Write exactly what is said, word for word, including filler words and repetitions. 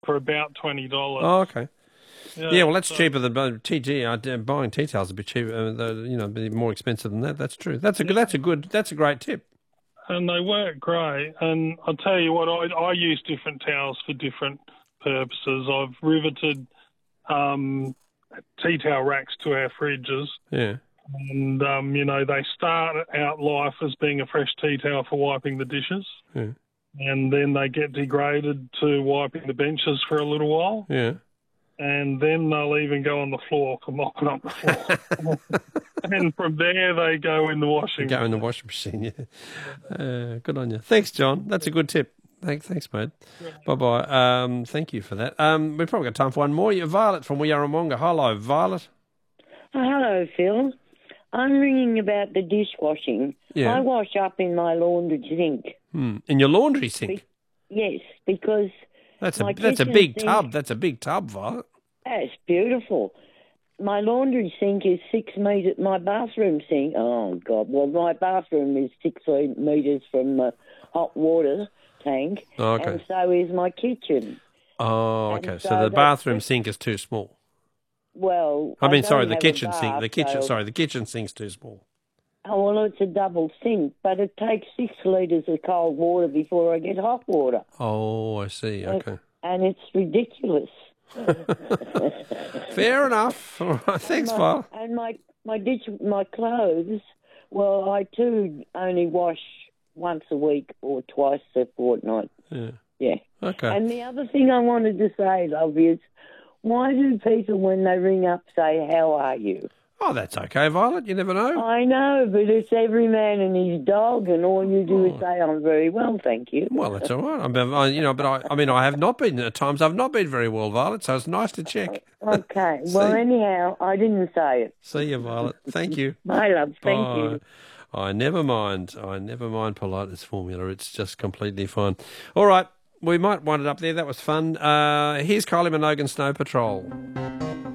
for about twenty dollars. Oh, okay. Yeah, Yeah, well, that's so, cheaper than uh, T G. Uh, buying tea towels a bit cheaper. Uh, the, you know, be more expensive than that. That's true. That's a good. That's a good. That's a great tip. And they work great. And I'll tell you what, I, I use different towels for different purposes. I've riveted um, tea towel racks to our fridges. Yeah. And, um, you know, they start out life as being a fresh tea towel for wiping the dishes. Yeah. And then they get degraded to wiping the benches for a little while. Yeah. And then they'll even go on the floor for mopping up the floor. And from there, they go in the washing Go in the washing machine, yeah. Uh, good on you. Thanks, John. That's a good tip. Thanks, thanks, mate. Bye-bye. Um, thank you for that. Um, we've probably got time for one more. Violet from Yarramonga. Hello, Violet. Oh, hello, Phil. I'm ringing about the dishwashing. Yeah. I wash up in my laundry sink. Hmm. In your laundry sink? Be- yes, because that's a my that's a kitchen big sink- tub. That's a big tub, Violet. That's beautiful. My laundry sink is six metres. My bathroom sink, oh, God. Well, my bathroom is six metres from the hot water tank. Oh, okay. And so is my kitchen. Oh, And okay. So, so the that's bathroom just- sink is too small. Well, I mean, don't sorry, the have a kitchen sink. bath, The kitchen. so- Sorry, the kitchen sink's too small. Oh, well, it's a double sink, but it takes six litres of cold water before I get hot water. Oh, I see. Okay. And it's ridiculous. Fair enough. All right. Thanks, my, Violet. And my my ditch, my clothes. Well, I too only wash once a week or twice a fortnight. Yeah. Yeah. Okay. And the other thing I wanted to say, love, is why do people, when they ring up, say, "How are you?" Oh, that's okay, Violet. You never know. I know, but it's every man and his dog, and all you do Oh. is say, "I'm very well, thank you." Well, that's all right. I mean, I, you know, but I, I mean, I have not been at times. I've not been very well, Violet. So it's nice to check. Okay. Well, See? anyhow, I didn't say it. See you, Violet. Thank you. My love, thank Bye. you. I never mind. I never mind politeness formula. It's just completely fine. All right. We might wind it up there. That was fun. Uh, here's Kylie Minogue and Snow Patrol.